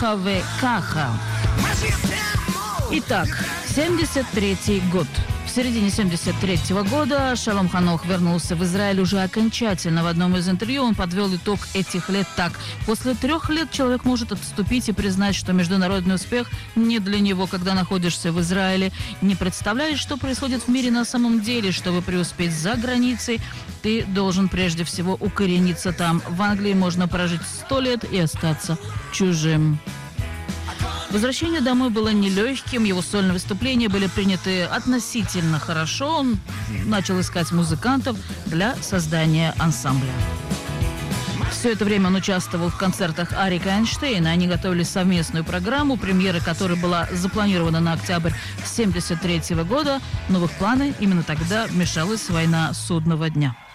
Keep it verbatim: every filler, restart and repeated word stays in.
Каха ве Каха. Итак, семьдесят третий год. В середине семьдесят третьего года Шалом Ханох вернулся в Израиль уже окончательно. В одном из интервью он подвел итог этих лет так. После трех лет человек может отступить и признать, что международный успех не для него, когда находишься в Израиле. Не представляешь, что происходит в мире на самом деле. Чтобы преуспеть за границей, ты должен прежде всего укорениться там. В Англии можно прожить сто лет и остаться чужим. Возвращение домой было нелегким, его сольные выступления были приняты относительно хорошо. Он начал искать музыкантов для создания ансамбля. Все это время он участвовал в концертах Арика Эйнштейна. Они готовили совместную программу, премьера которой была запланирована на октябрь семьдесят третьего года. Но в их планы именно тогда вмешалась война судного дня.